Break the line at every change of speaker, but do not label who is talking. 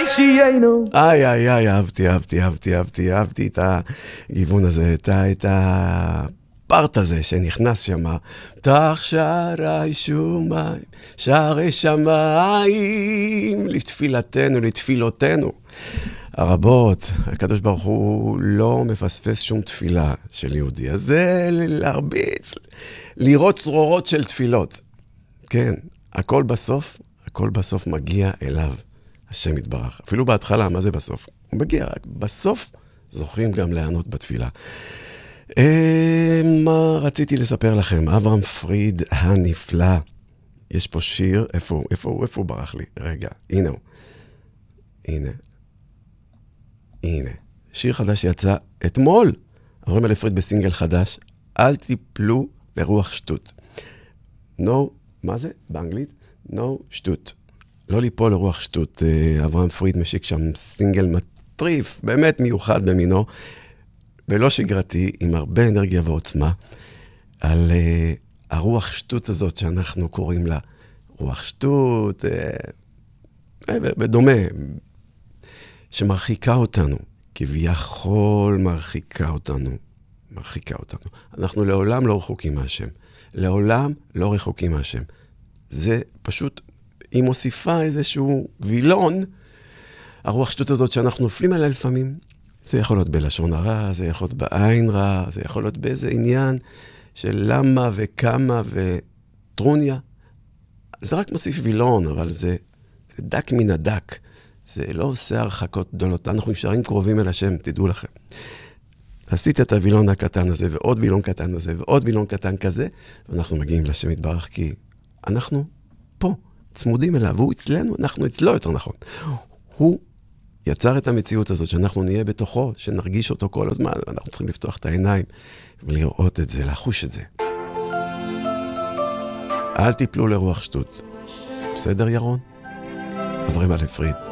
שיהיינו.
איי, איי, איי, אהבתי את הגיוון הזה, את הפרט הזה שנכנס שם. פתח שערי שמיים, שערי שמיים, לתפילתנו, לתפילותינו. הרבות, הקדוש ברוך הוא לא מפספס שום תפילה של יהודי. אז זה להרביץ, לראות צרורות של תפילות. כן, הכל בסוף מגיע אליו. השם יתברך. אפילו בהתחלה, מה זה בסוף? הוא מגיע, רק בסוף זוכרים גם לענות בתפילה. מה רציתי לספר לכם? אברהם פריד הנפלא. יש פה שיר, איפה הוא ברח לי? רגע, הנה הוא. הנה. שיר חדש שיצא אתמול. אברהם פריד בסינגל חדש. אל תיפלו לרוח שטות. מה זה? באנגלית? שטות. לא ליפול לרוח שטות. אברהם פריד משיק שם סינגל מטריף, באמת מיוחד במינו, ולא שגרתי, עם הרבה אנרגיה ועוצמה, על הרוח שטות הזאת שאנחנו קוראים לה רוח שטות, בדומה, שמרחיקה אותנו, כביכול מרחיקה אותנו. אנחנו לעולם לא רחוקים מהשם. לעולם לא רחוקים מהשם. זה פשוט, היא מוסיפה איזשהו וילון, הרוח שטות הזאת שאנחנו נופלים עליה לפעמים, זה יכול להיות בלשון הרע, זה יכול להיות בעין רע, זה יכול להיות באיזה עניין של למה וכמה וטרוניה. זה רק מוסיף וילון, אבל זה דק מן הדק. זה לא עושה הרחקות גדולות. אנחנו נשארים קרובים אל השם, תדעו לכם. עשית את הווילון הקטן הזה, ועוד וילון קטן הזה, ועוד וילון קטן כזה, ואנחנו מגיעים לשם יתברך, כי אנחנו פה, צמודים אליו, והוא אצלנו, אנחנו אצלו יותר נכון. הוא יצר את המציאות הזאת, שאנחנו נהיה בתוכו, שנרגיש אותו כל הזמן, ואנחנו צריכים לפתוח את העיניים, ולראות את זה, לחוש את זה. אל תיפלו לרוח שטות. בסדר, ירון? אברהם פריד.